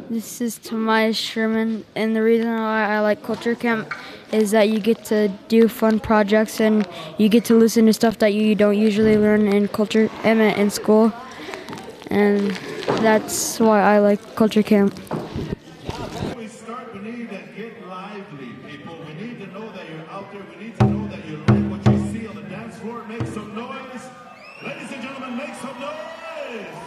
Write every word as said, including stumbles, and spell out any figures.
This is Tomias Sherman, and the reason why I like Culture Camp is that you get to do fun projects and you get to listen to stuff that you don't usually learn in culture and in school, and that's why I like Culture Camp. Before we start, we need to get lively, people. We need to know that you're out there. We need to know that you like what you see on the dance floor. Make some noise. Ladies and gentlemen, make some noise.